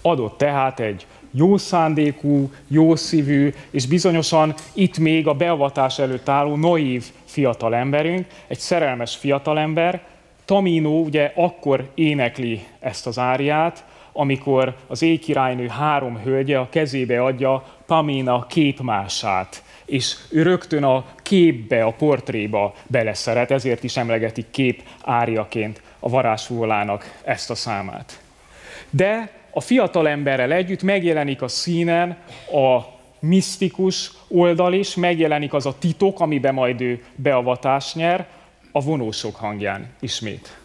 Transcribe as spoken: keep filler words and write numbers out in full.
Adott tehát egy jó szándékú, jó szívű, és bizonyosan itt még a beavatás előtt álló naív fiatalemberünk, egy szerelmes fiatalember. Tamino ugye akkor énekli ezt az áriát, amikor az éjkirálynő három hölgye a kezébe adja Pamina képmását, és ő rögtön a képbe, a portréba beleszeret, ezért is emlegetik kép áriaként a varázsfúvolának ezt a számát. De a fiatalemberrel együtt megjelenik a színen a misztikus oldal is, megjelenik az a titok, amiben majd ő beavatást nyer, a vonósok hangján ismét.